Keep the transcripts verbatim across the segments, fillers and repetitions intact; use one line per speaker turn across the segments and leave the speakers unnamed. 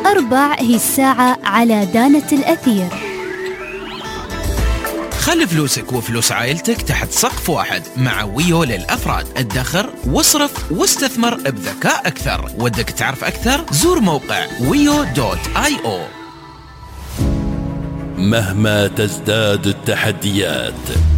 أربع هي الساعة على دانة الأثير.
خلي فلوسك وفلوس عائلتك تحت سقف واحد مع ويو للأفراد. ادخر واصرف واستثمر بذكاء أكثر. ودك تعرف أكثر؟ زور موقع ويو دوت آي أو.
مهما تزداد التحديات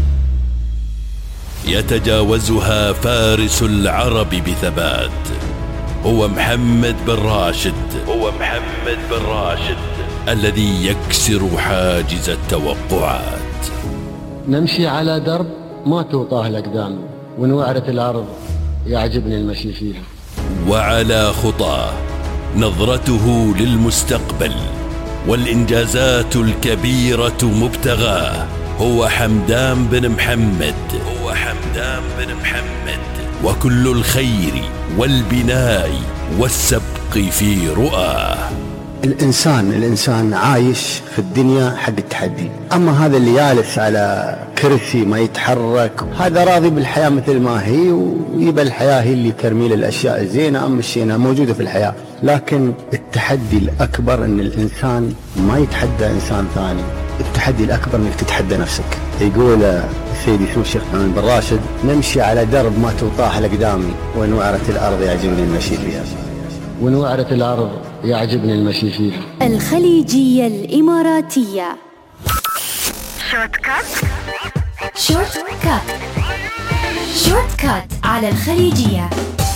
يتجاوزها فارس العرب بثبات. هو محمد بن راشد هو محمد بن راشد الذي يكسر حاجز التوقعات.
نمشي على درب ما توطاه الأقدام، ونوعرة الأرض يعجبني المشي فيها.
وعلى خطاه نظرته للمستقبل والإنجازات الكبيرة مبتغاه. هو حمدان بن محمد هو حمدان بن محمد وكل الخير والبناء والسبق في رؤاه.
الإنسان الإنسان عايش في الدنيا حق التحدي، أما هذا اللي جالس على كرسي ما يتحرك هذا راضي بالحياة مثل ما هي، ويبقى الحياة هي اللي ترمي الأشياء الزينة أم الشينة موجودة في الحياة. لكن التحدي الأكبر أن الإنسان ما يتحدى إنسان ثاني، التحدي الأكبر أنك تتحدى نفسك. يقول سيدي اسمه الشيخ محمد بن راشد: نمشي على درب ما توطاه الأقدام، ونوعرة الأرض يعجبني المشي فيها. ونوعرة الأرض يعجبني المشي فيها.
الخليجية الإماراتية.
شورت كات
شورت كات شورت كات على الخليجية.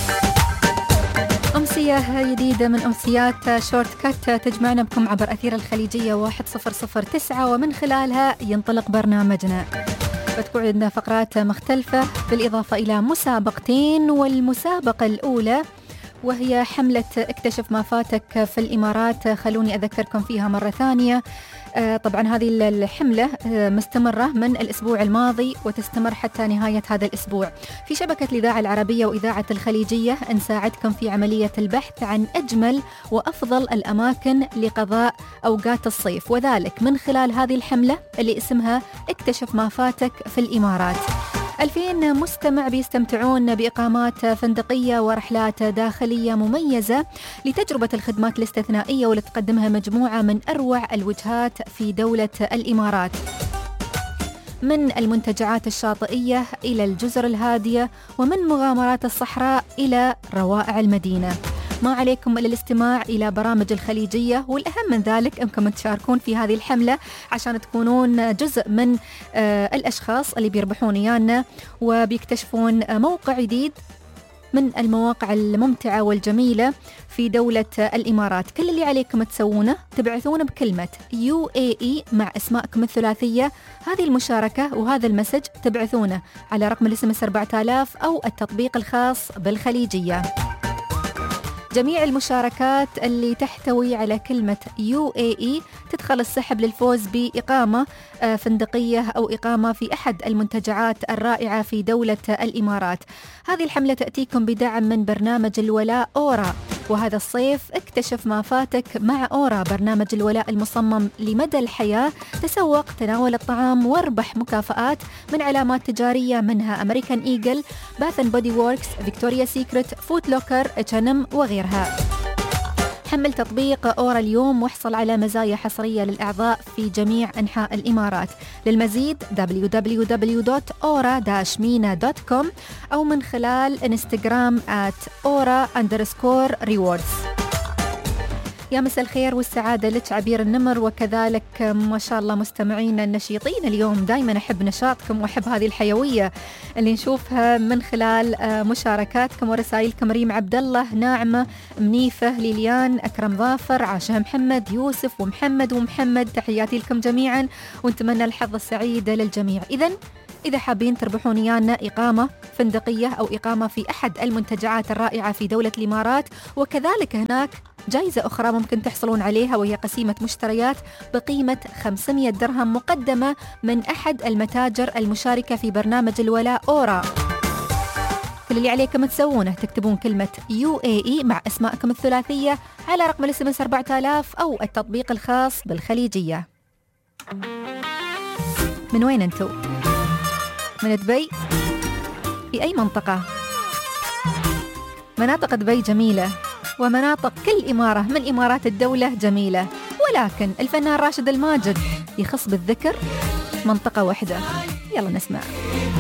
أمسية جديدة من أمسيات شورت كات تجمعنا بكم عبر أثير الخليجية واحد صفر صفر تسعة، ومن خلالها ينطلق برنامجنا. بتكون عندنا فقرات مختلفة بالإضافة إلى مسابقتين، والمسابقة الأولى وهي حملة اكتشف ما فاتك في الإمارات. خلوني أذكركم فيها مرة ثانية. طبعا هذه الحملة مستمرة من الأسبوع الماضي وتستمر حتى نهاية هذا الأسبوع. في شبكة الإذاعة العربية وإذاعة الخليجية نساعدكم في عملية البحث عن أجمل وأفضل الأماكن لقضاء أوقات الصيف، وذلك من خلال هذه الحملة اللي اسمها اكتشف ما فاتك في الإمارات. ألفين مستمع بيستمتعون بإقامات فندقية ورحلات داخلية مميزة لتجربة الخدمات الاستثنائية واللي تقدمها مجموعة من أروع الوجهات في دولة الإمارات، من المنتجعات الشاطئية إلى الجزر الهادية، ومن مغامرات الصحراء إلى روائع المدينة. ما عليكم إلا الاستماع إلى برامج الخليجية، والأهم من ذلك أنكم تشاركون في هذه الحملة عشان تكونون جزء من آه الأشخاص اللي بيربحون يانا وبيكتشفون موقع جديد من المواقع الممتعة والجميلة في دولة الإمارات. كل اللي عليكم تسوونه تبعثون بكلمة يو إيه إي مع أسماءكم الثلاثية هذه المشاركة، وهذا المسج تبعثونه على رقم الاس ام اس أربعة آلاف أو التطبيق الخاص بالخليجية. جميع المشاركات اللي تحتوي على كلمة يو إيه إي تدخل السحب للفوز بإقامة فندقية أو إقامة في أحد المنتجعات الرائعة في دولة الإمارات. هذه الحملة تأتيكم بدعم من برنامج الولاء أورا، وهذا الصيف اكتشف ما فاتك مع أورا، برنامج الولاء المصمم لمدى الحياة. تسوق، تناول الطعام، واربح مكافآت من علامات تجارية منها أمريكان إيجل، باث اند بودي ووركس، فيكتوريا سيكريت، فوت لوكر، اتش اند ام وغيرها. حمل تطبيق أورا اليوم واحصل على مزايا حصرية للأعضاء في جميع أنحاء الإمارات. للمزيد دبليو دبليو دبليو دوت أورا داش مينا دوت كوم أو من خلال انستغرام آت أورا أندرسكور ريوردز. يا مساء الخير والسعادة لك عبير النمر، وكذلك ما شاء الله مستمعينا النشيطين اليوم. دايما أحب نشاطكم وأحب هذه الحيوية اللي نشوفها من خلال مشاركاتكم ورسائلكم. ريم عبد الله، ناعمة، منيفة، ليليان، أكرم ظافر، عاشة محمد، يوسف ومحمد ومحمد، تحياتي لكم جميعا ونتمنى الحظ السعيد للجميع. إذن إذا حابين تربحون يانا إقامة فندقية أو إقامة في أحد المنتجعات الرائعة في دولة الإمارات، وكذلك هناك جائزة أخرى ممكن تحصلون عليها وهي قسيمة مشتريات بقيمة خمسمية درهم مقدمة من أحد المتاجر المشاركة في برنامج الولاء أورا. كل اللي عليكم تسوونه تكتبون كلمة يو إيه إي مع أسماءكم الثلاثية على رقم الاس ام اس أربعة آلاف أو التطبيق الخاص بالخليجية. من وين أنتوا؟ من دبي؟ في أي منطقة؟ مناطق دبي جميلة ومناطق كل إمارة من إمارات الدولة جميلة، ولكن الفنان راشد الماجد يخص بالذكر منطقة واحدة. يلا نسمع.